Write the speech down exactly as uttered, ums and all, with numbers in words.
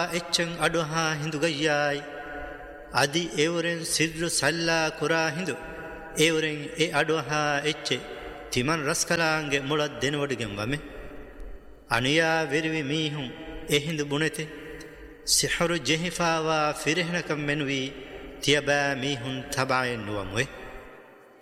එච්චන් අඩුහා හිඳුගයියායි අදි එවරෙන් සිද්රු සල්ලා කුරා හිඳු එවරෙන් ඒ අඩුහා එච්චේ තිමන් රස්කලාන්ගේ මුලත් දෙනවඩගෙන් වමෙ අනියා වෙරිවි මීහුන් එහිඳු බුනෙතේ සිහරු ජෙහිෆාවා ෆිරහෙනකම් මෙනුවී තියබෑ මීහුන් තබායෙන් නුවමුවේ